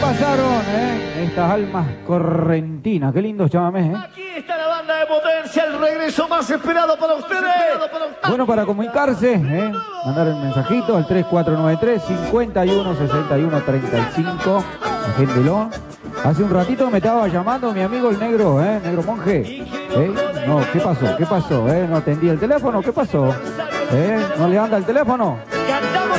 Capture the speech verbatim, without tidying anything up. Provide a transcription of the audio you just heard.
pasaron, ¿eh? Estas almas correntinas. Qué lindos chamamés, ¿eh? Aquí está la banda de Potencia, el regreso más esperado para ustedes. Bueno, para comunicarse, ¿eh? Mandar el mensajito al tres cuatro nueve tres, cinco uno, seis uno, tres cinco. Agéndelo. Hace un ratito me estaba llamando mi amigo el negro, ¿eh? Negro Monje. ¿Eh? No, ¿qué pasó? ¿Qué pasó? ¿Eh? ¿No atendí el teléfono? ¿Qué pasó? ¿Eh? ¿No le anda el teléfono?